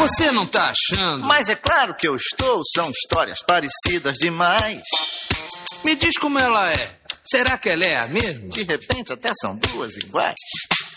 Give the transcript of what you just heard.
Você não tá achando? Mas é claro que eu estou. São histórias parecidas demais. Me diz como ela é. Será que ela é a mesma? De repente até são duas iguais.